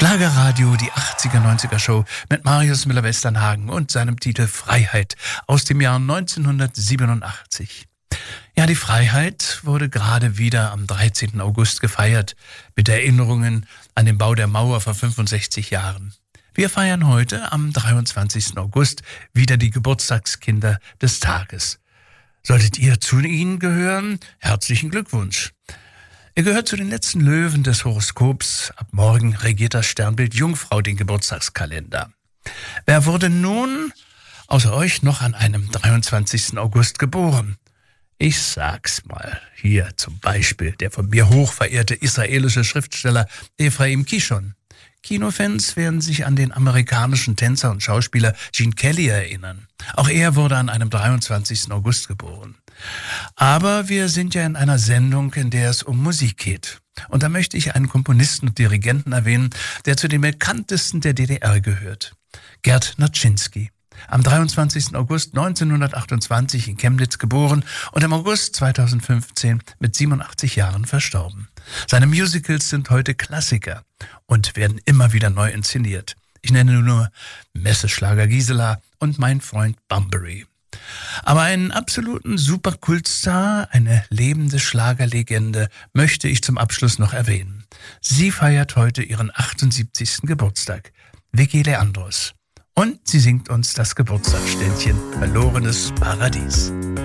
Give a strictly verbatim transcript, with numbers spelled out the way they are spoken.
Schlagerradio, die achtziger, neunziger Show mit Marius Müller-Westernhagen und seinem Titel Freiheit aus dem Jahr neunzehnhundertsiebenundachtzig. Ja, die Freiheit wurde gerade wieder am dreizehnten August gefeiert, mit Erinnerungen an den Bau der Mauer vor fünfundsechzig Jahren. Wir feiern heute am dreiundzwanzigsten August wieder die Geburtstagskinder des Tages. Solltet ihr zu ihnen gehören? Herzlichen Glückwunsch. Ihr gehört zu den letzten Löwen des Horoskops. Ab morgen regiert das Sternbild Jungfrau den Geburtstagskalender. Wer wurde nun außer euch noch an einem dreiundzwanzigsten August geboren? Ich sag's mal. Hier zum Beispiel der von mir hochverehrte israelische Schriftsteller Ephraim Kishon. Kinofans werden sich an den amerikanischen Tänzer und Schauspieler Gene Kelly erinnern. Auch er wurde an einem dreiundzwanzigsten August geboren. Aber wir sind ja in einer Sendung, in der es um Musik geht. Und da möchte ich einen Komponisten und Dirigenten erwähnen, der zu den bekanntesten der D D R gehört. Gerd Naczynski. Am dreiundzwanzigsten August neunzehnhundertachtundzwanzig in Chemnitz geboren und im August zweitausendfünfzehn mit siebenundachtzig Jahren verstorben. Seine Musicals sind heute Klassiker und werden immer wieder neu inszeniert. Ich nenne nur Messeschlager Gisela und Mein Freund Bunbury. Aber einen absoluten Superkultstar, eine lebende Schlagerlegende, möchte ich zum Abschluss noch erwähnen. Sie feiert heute ihren achtundsiebzigsten Geburtstag, Vicky Leandros. Und sie singt uns das Geburtstagsständchen Verlorenes Paradies.